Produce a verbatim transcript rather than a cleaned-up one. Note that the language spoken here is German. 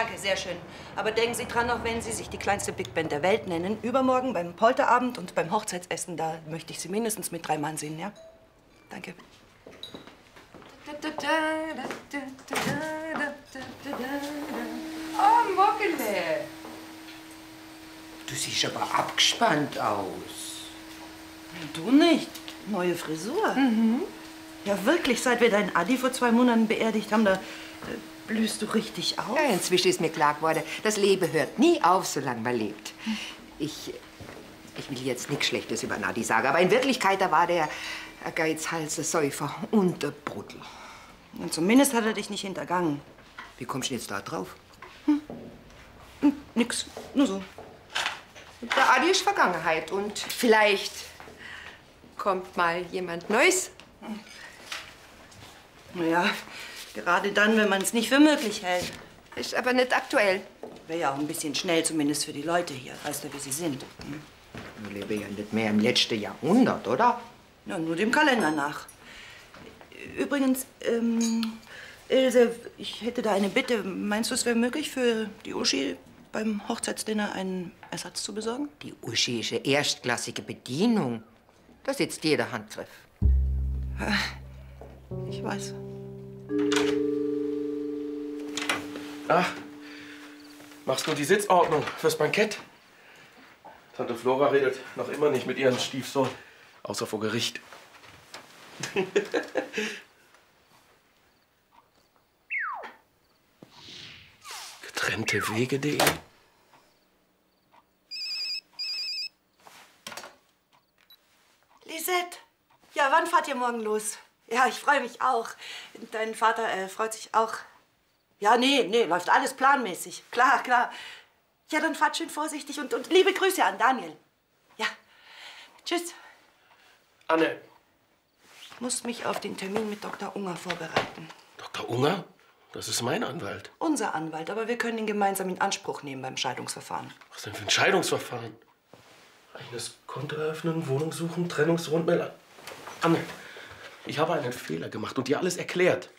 danke, sehr schön. Aber denken Sie dran, auch wenn Sie sich die kleinste Big Band der Welt nennen, übermorgen beim Polterabend und beim Hochzeitsessen, da möchte ich Sie mindestens mit drei Mann sehen, ja? Danke. Oh, Moggele. Du siehst aber abgespannt aus. Du nicht. Neue Frisur. Mhm. Ja, wirklich, seit wir deinen Adi vor zwei Monaten beerdigt haben, da, da blühst du richtig auf. Ja, inzwischen ist mir klar geworden, das Leben hört nie auf, solange man lebt. Ich, ich will jetzt nichts Schlechtes über Nadi sagen, aber in Wirklichkeit, da war der Geizhalser Säufer und der Brudel. Und zumindest hat er dich nicht hintergangen. Wie kommst du denn jetzt da drauf? Hm. Hm, nix, nur so. Der Adi ist Vergangenheit und vielleicht kommt mal jemand Neues. Naja, gerade dann, wenn man es nicht für möglich hält. Ist aber nicht aktuell. Wäre ja auch ein bisschen schnell, zumindest für die Leute hier. Weißt du, wie sie sind? Hm? Wir leben ja nicht mehr im letzten Jahrhundert, oder? Ja, nur dem Kalender nach. Übrigens, ähm, Ilse, ich hätte da eine Bitte. Meinst du, es wäre möglich für die Uschi beim Hochzeitsdinner einen Ersatz zu besorgen? Die Uschi ist eine erstklassige Bedienung. Da sitzt jeder Handgriff. Ich weiß. Ach, machst du die Sitzordnung fürs Bankett? Tante Flora redet noch immer nicht mit ihrem Stiefsohn, außer vor Gericht. getrennte wege punkt de Lisette, ja, wann fahrt ihr morgen los? Ja, ich freue mich auch. Dein Vater äh, freut sich auch. Ja, nee, nee, läuft alles planmäßig. Klar, klar. Ja, dann fahrt schön vorsichtig und, und liebe Grüße an Daniel. Ja, tschüss. Anne. Ich muss mich auf den Termin mit Doktor Unger vorbereiten. Doktor Unger? Das ist mein Anwalt. Unser Anwalt, aber wir können ihn gemeinsam in Anspruch nehmen beim Scheidungsverfahren. Was denn für ein Scheidungsverfahren? Eigenes Konto eröffnen, Wohnung suchen, Trennungsrundmail. Anne, ich habe einen Fehler gemacht und dir alles erklärt.